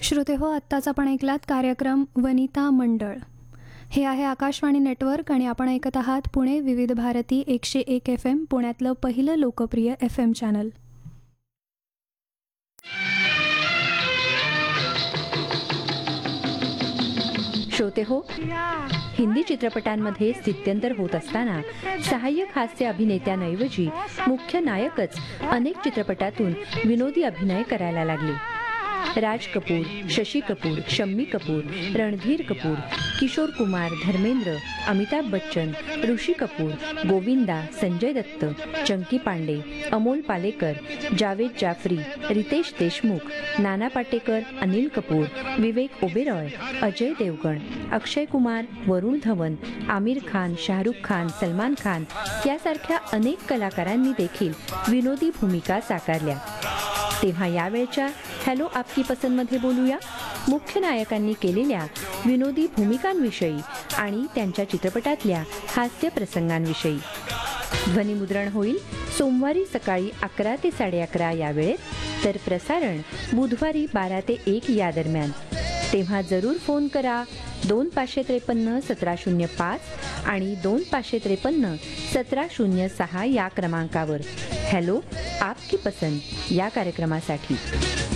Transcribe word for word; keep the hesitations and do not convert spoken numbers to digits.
श्रोतेहो, आत्ताच आपण ऐकलात कार्यक्रम वनिता मंडळ. हे आहे आकाशवाणी नेटवर्क आणि आपण ऐकत आहात पुणे विविध भारती एकशे एक एफ एम, पुण्यातलं पहिलं लोकप्रिय एफ एम चॅनल. श्रोते हो, हिंदी चित्रपटांमध्ये स्थित्यंतर होत असताना सहाय्यक हास्य अभिनेत्यांऐवजी मुख्य नायकच अनेक चित्रपटातून विनोदी अभिनय करायला लागले. राज कपूर, शशी कपूर, शम्मी कपूर, रणधीर कपूर, किशोर कुमार, धर्मेंद्र, अमिताभ बच्चन, ऋषी कपूर, गोविंदा, संजय दत्त, चंकी पांडे, अमोल पालेकर, जावेद जाफरी, रितेश देशमुख, नाना पाटेकर, अनिल कपूर, विवेक ओबेरॉय, अजय देवगण, अक्षय कुमार, वरुण धवन, आमिर खान, शाहरुख खान, सलमान खान यासारख्या अनेक कलाकारांनी देखील विनोदी भूमिका साकारल्या. तेव्हा यावेळच्या हॅलो आपकी पसंतमध्ये बोलूया मुख्य नायकांनी केलेल्या विनोदी भूमिकांविषयी आणि त्यांच्या चित्रपटातल्या हास्य प्रसंगांविषयी. ध्वनिमुद्रण होईल सोमवारी सकाळी अकरा ते साडे अकरा या वेळेत, तर प्रसारण बुधवारी बारा ते एक या दरम्यान. तेव्हा जरूर फोन करा दोन पाचशे त्रेपन्न सतरा शून्य पाच आणि दोन पाचशे त्रेपन्न सतरा शून्य सहा या क्रमांकावर हॅलो आपकी पसंत या कार्यक्रमासाठी.